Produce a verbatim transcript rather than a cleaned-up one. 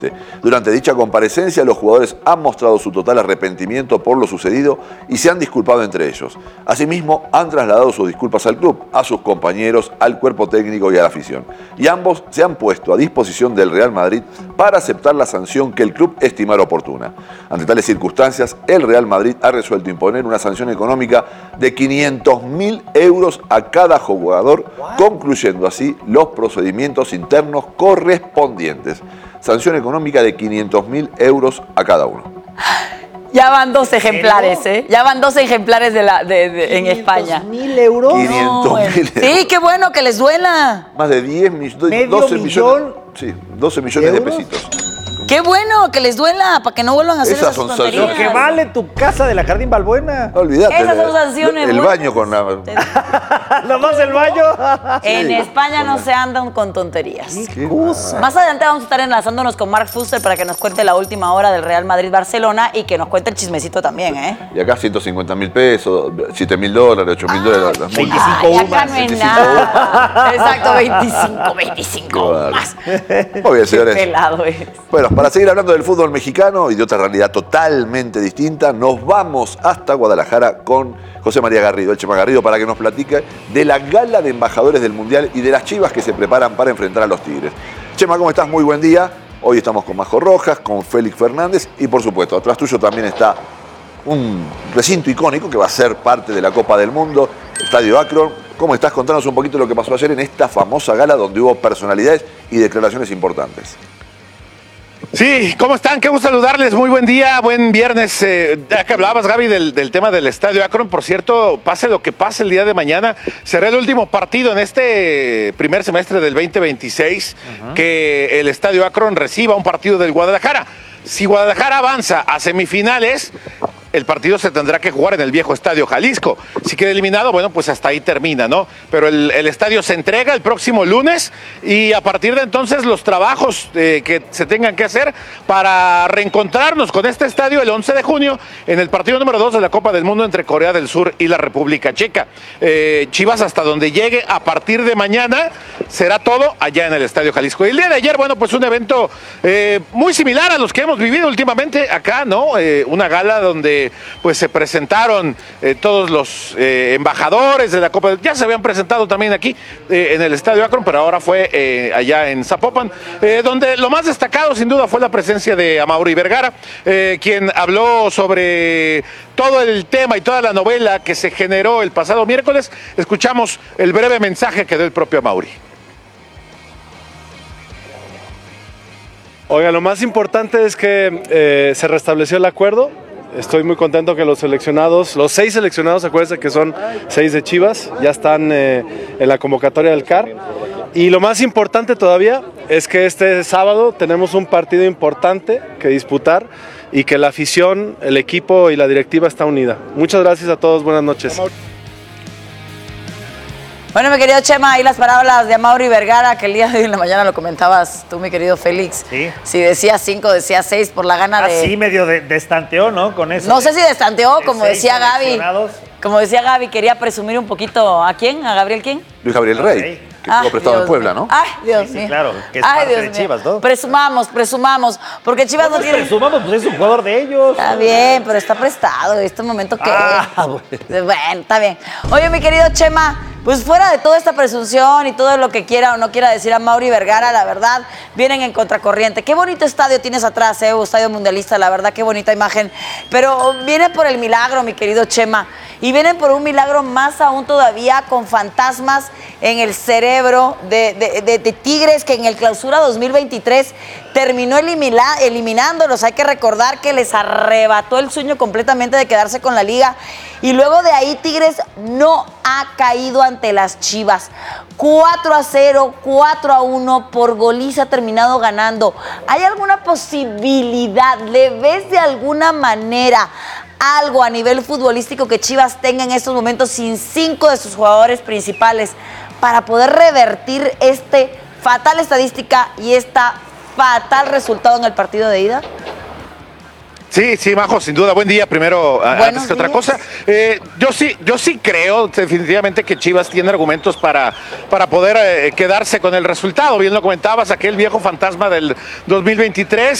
Durante dicha comparecencia, los jugadores han mostrado su total arrepentimiento por lo sucedido y se han disculpado entre ellos. Asimismo, han trasladado sus disculpas al club, a sus compañeros, al cuerpo técnico y a la afición. Y ambos se han puesto a disposición del Real Madrid para aceptar la sanción que el club estimara oportuna. Ante tales circunstancias, el Real Madrid ha resuelto imponer una sanción económica de quinientos mil euros a cada jugador, concluyendo así los procedimientos internos correspondientes. Sanción económica de quinientos mil euros a cada uno. Ya van dos ejemplares, ¿eh? Ya van dos ejemplares de la, de, de, en España. ¿quinientos mil euros? quinientos mil euros. Sí, qué bueno que les duela. Más de diez millones. ¿Medio doce millón? millones. Sí, doce millones de ¿euros? pesitos. Qué bueno que les duela, para que no vuelvan a hacer Esas esas son tonterías. Lo que vale tu casa de la Jardín Balbuena. No olvidate. Esas son sanciones. El buenas. baño con la... Nomás el baño. En Sí. España no se andan con tonterías. ¿Qué cosa? Más adelante vamos a estar enlazándonos con Mark Fuster para que nos cuente la última hora del Real Madrid-Barcelona y que nos cuente el chismecito también, ¿eh? Y acá ciento cincuenta mil pesos, siete mil dólares, ocho mil dólares. las multas. veinticinco Ay, acá UMAS, no es veinticinco nada. Exacto, veinticinco, veinticinco Qué bárbaro. más. Muy bien, señores. Qué pelado es. Bueno, para seguir hablando del fútbol mexicano y de otra realidad totalmente distinta, nos vamos hasta Guadalajara con José María Garrido, el Chema Garrido, para que nos platique de la gala de embajadores del Mundial y de las Chivas que se preparan para enfrentar a los Tigres. Chema, ¿cómo estás? Muy buen día. Hoy estamos con Majo Rojas, con Félix Fernández y, por supuesto, atrás tuyo también está un recinto icónico que va a ser parte de la Copa del Mundo, Estadio Akron. ¿Cómo estás? Contanos un poquito lo que pasó ayer en esta famosa gala donde hubo personalidades y declaraciones importantes. Sí, ¿cómo están? Qué gusto saludarles. Muy buen día, buen viernes. Eh, ya que hablabas, Gaby, del, del tema del Estadio Akron, por cierto, pase lo que pase el día de mañana, será el último partido en este primer semestre del veinte veintiséis uh-huh. que el Estadio Akron reciba un partido del Guadalajara. Si Guadalajara avanza a semifinales, el partido se tendrá que jugar en el viejo Estadio Jalisco. Si queda eliminado, bueno, pues hasta ahí termina, ¿no? Pero el, el estadio se entrega el próximo lunes y a partir de entonces los trabajos eh, que se tengan que hacer para reencontrarnos con este estadio el once de junio en el partido número dos de la Copa del Mundo entre Corea del Sur y la República Checa. Eh, Chivas hasta donde llegue a partir de mañana será todo allá en el Estadio Jalisco. Y el día de ayer, bueno, pues un evento eh, muy similar a los que hemos vivido últimamente acá, ¿no? Eh, una gala donde pues se presentaron eh, todos los eh, embajadores de la Copa, ya se habían presentado también aquí eh, en el Estadio Akron, pero ahora fue eh, allá en Zapopan, eh, donde lo más destacado sin duda fue la presencia de Amaury Vergara, eh, quien habló sobre todo el tema y toda la novela que se generó el pasado miércoles. Escuchamos el breve mensaje que dio el propio Amaury. Oiga, lo más importante es que eh, se restableció el acuerdo. Estoy muy contento que los seleccionados, los seis seleccionados, acuérdense que son seis de Chivas, ya están eh, en la convocatoria del C A R. Y lo más importante todavía es que este sábado tenemos un partido importante que disputar y que la afición, el equipo y la directiva está unida. Muchas gracias a todos, buenas noches. Bueno, mi querido Chema, ahí las palabras de Amaury Vergara, que el día de hoy en la mañana lo comentabas tú, mi querido Félix. Sí. Si decía cinco, decía seis por la gana de... Así medio de, destanteó, ¿no? Con eso. No sé si destanteó, de como seis decía Gaby. seleccionados. Como decía Gaby, quería presumir un poquito. ¿A quién? ¿A Gabriel quién? Luis Gabriel Rey, Rey. que estuvo prestado Dios en Puebla, mío. ¿no? Ay, Dios Sí, sí, mío. claro, que es Ay, parte Dios de mío. Chivas, ¿no? Presumamos, presumamos, porque Chivas no tiene... Presumamos, pues es un jugador de ellos. Está bien, pero está prestado. ¿Este momento qué? Ah, bueno. Bueno, está bien. Oye, mi querido Chema, pues fuera de toda esta presunción y todo lo que quiera o no quiera decir Amaury Vergara, la verdad, vienen en contracorriente. Qué bonito estadio tienes atrás, ¿eh? Estadio mundialista, la verdad, qué bonita imagen. Pero viene por el milagro, mi querido Chema. Y vienen por un milagro más aún todavía, con fantasmas en el cerebro de, de, de, de Tigres, que en el Clausura dos mil veintitrés terminó elimina, eliminándolos. Hay que recordar que les arrebató el sueño completamente de quedarse con la liga. Y luego de ahí Tigres no ha caído ante las Chivas. cuatro a cero, cuatro a uno, por goliza ha terminado ganando. ¿Hay alguna posibilidad, le ves de alguna manera algo a nivel futbolístico que Chivas tenga en estos momentos sin cinco de sus jugadores principales para poder revertir este fatal estadística y esta fatal resultado en el partido de ida? Sí, sí, Majo, sin duda. Buen día, primero, a- antes que otra días. cosa. Eh, yo sí, yo sí creo definitivamente que Chivas tiene argumentos para, para poder eh, quedarse con el resultado. Bien lo comentabas, aquel viejo fantasma del dos mil veintitrés.